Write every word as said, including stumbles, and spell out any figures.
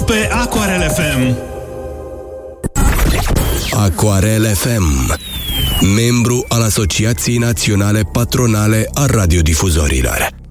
pe Aquarel F M. Aquarel F M, membru al Asociației Naționale Patronale a Radiodifuzorilor.